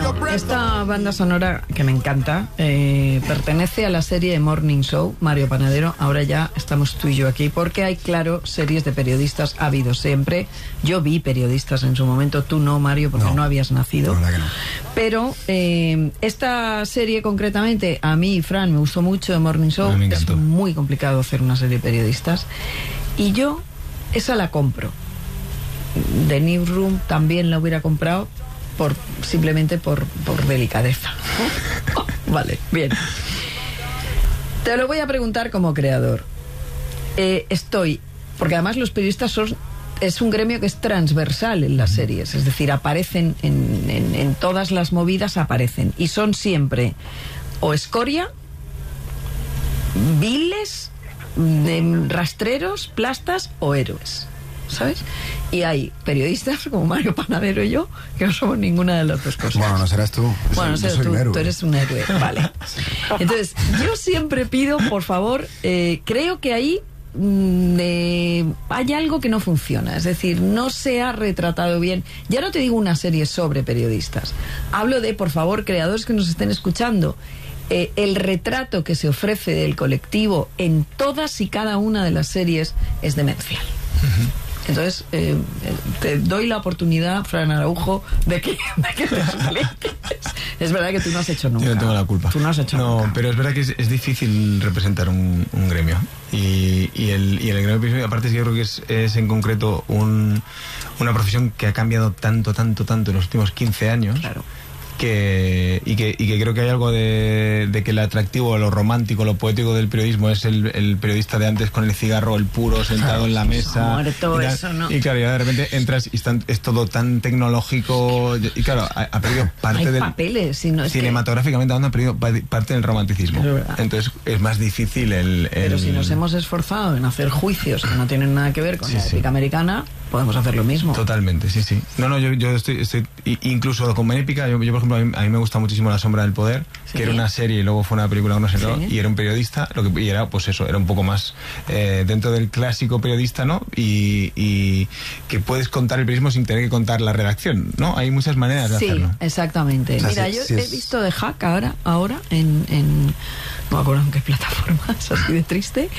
Esta banda sonora que me encanta pertenece a la serie de Morning Show, Mario Panadero. Ahora ya estamos tú y yo aquí porque hay, claro, series de periodistas, ha habido siempre. Yo vi periodistas en su momento, tú no, Mario, porque no habías nacido. No, la verdad que no. Pero esta serie concretamente, a mí y Fran me gustó mucho, de Morning Show. Es muy complicado hacer una serie de periodistas. Y yo esa la compro. The Newsroom también la hubiera comprado simplemente por delicadeza. Vale, bien. Te lo voy a preguntar como creador. Porque además los periodistas es un gremio que es transversal en las series, es decir, aparecen en todas las movidas, aparecen, y son siempre o escoria, viles, rastreros, plastas o héroes, ¿sabes? Y hay periodistas como Mario Panadero y yo que no somos ninguna de las dos cosas. Bueno, no serás tú. Bueno, yo soy un héroe. Tú eres un héroe, vale. Entonces, yo siempre pido, por favor, creo que ahí hay algo que no funciona, es decir, no se ha retratado bien. Ya no te digo una serie sobre periodistas, hablo de, por favor, creadores que nos estén escuchando, el retrato que se ofrece del colectivo en todas y cada una de las series es demencial. Entonces, te doy la oportunidad, Fran Araujo, de que te expliques. Es verdad que tú no has hecho nunca. Yo no tengo la culpa. Tú no has hecho nunca. Pero es verdad que es difícil representar un gremio. Y el gremio periodismo, aparte, sí, yo creo que es en concreto una profesión que ha cambiado tanto en los últimos 15 años. Claro. Que creo que hay algo de que el atractivo, lo romántico, lo poético del periodismo es el periodista de antes con el cigarro, el puro, sentado en la mesa. Muerto, eso, ¿no? Y claro, ya de repente entras y es todo tan tecnológico. Y claro, ha perdido parte hay del... papeles, si no es cinematográficamente hablando, ha perdido parte del romanticismo. Entonces es más difícil Pero si nos hemos esforzado en hacer juicios que no tienen nada que ver con la épica americana, podemos hacer lo mismo. Totalmente, sí. No, yo estoy incluso con épica, yo por ejemplo, a mí me gusta muchísimo La sombra del poder, que era una serie y luego fue una película, no sé, ¿no? Y era un periodista, y era pues eso, era un poco más dentro del clásico periodista, ¿no? Y que puedes contar el periodismo sin tener que contar la redacción, ¿no? Hay muchas maneras de hacerlo. Sí, exactamente. O sea, mira, yo he visto The Hack ahora en no me acuerdo en qué plataforma, es así de triste.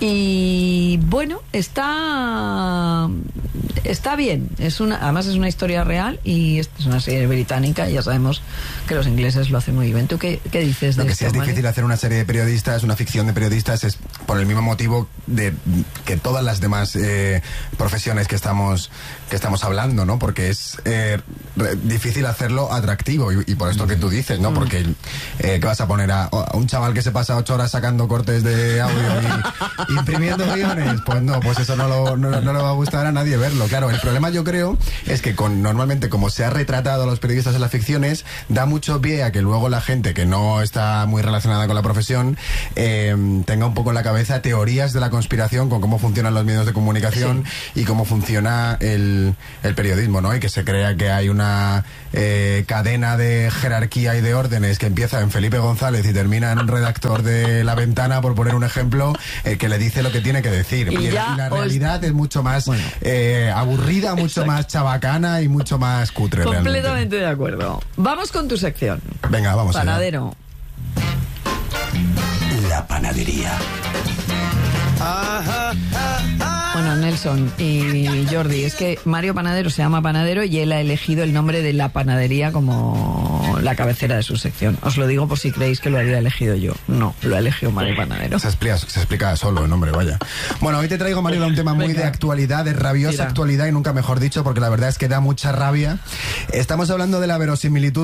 Y bueno, está bien. Además es una historia real y es una serie británica y ya sabemos que los ingleses lo hacen muy bien. ¿Tú qué dices de esto? Lo que sí es difícil hacer una serie de periodistas, una ficción de periodistas, es por el mismo motivo de que todas las demás profesiones que estamos hablando, ¿no? Porque es difícil hacerlo atractivo y por esto que tú dices, ¿no? Porque ¿qué vas a poner a un chaval que se pasa 8 horas sacando cortes de audio y imprimiendo guiones? Pues no, pues eso no le va a gustar a nadie verlo. Claro, el problema yo creo es que normalmente como se ha retratado a los periodistas en las ficciones, da mucho pie a que luego la gente que no está muy relacionada con la profesión tenga un poco en la cabeza teorías de la conspiración con cómo funcionan los medios de comunicación y cómo funciona el periodismo, ¿no? Y que se crea que hay una cadena de jerarquía y de órdenes que empieza en Felipe González y termina en un redactor de La Ventana, por poner un ejemplo, que le dice lo que tiene que decir. Y la realidad es mucho más aburrida, mucho más chabacana y mucho más cutre. Completamente realmente. de acuerdo. Vamos con tu sección. Venga, vamos allá. Panadero. La panadería. Bueno, Nelson y Jordi, es que Mario Panadero se llama Panadero y él ha elegido el nombre de La Panadería como la cabecera de su sección. Os lo digo por si creéis que lo había elegido yo. No, lo ha elegido Mario Panadero. Se explica solo el nombre, vaya. Bueno, hoy te traigo, Mario, un tema muy de actualidad, de rabiosa actualidad y nunca mejor dicho, porque la verdad es que da mucha rabia. Estamos hablando de la verosimilitud